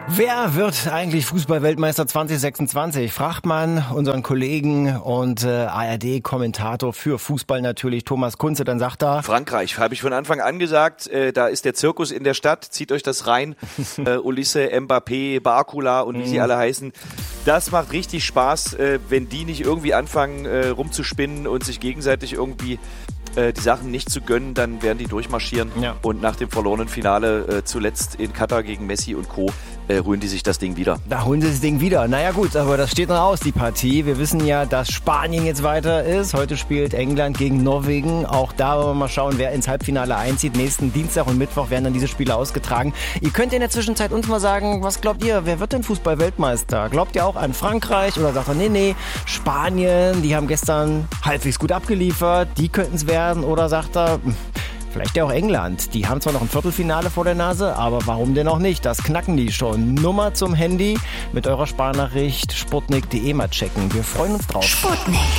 Wer wird eigentlich Fußball-Weltmeister 2026? Fragt man unseren Kollegen und ARD-Kommentator für Fußball natürlich, Thomas Kunze. Dann sagt er: Frankreich, habe ich von Anfang an gesagt. Da ist der Zirkus in der Stadt. Zieht euch das rein. Ulisse, Mbappé, Barcola und wie sie alle heißen. Das macht richtig Spaß, wenn die nicht irgendwie anfangen rumzuspinnen und sich gegenseitig irgendwie die Sachen nicht zu gönnen, dann werden die durchmarschieren. Ja. Und nach dem verlorenen Finale zuletzt in Katar gegen Messi und Co. Holen die sich das Ding wieder. Da holen sie das Ding wieder. Naja gut, aber das steht noch aus, die Partie. Wir wissen ja, dass Spanien jetzt weiter ist. Heute spielt England gegen Norwegen. Auch da wollen wir mal schauen, wer ins Halbfinale einzieht. Nächsten Dienstag und Mittwoch werden dann diese Spiele ausgetragen. Ihr könnt in der Zwischenzeit uns mal sagen, was glaubt ihr, wer wird denn Fußball-Weltmeister? Glaubt ihr auch an Frankreich oder sagt ihr, nee, Spanien, die haben gestern halbwegs gut abgeliefert, die könnten es werden? Oder sagt er, vielleicht ja auch England. Die haben zwar noch ein Viertelfinale vor der Nase, aber warum denn auch nicht? Das knacken die schon. Nummer zum Handy mit eurer Sparnachricht sputnik.de mal checken. Wir freuen uns drauf. Sputnik.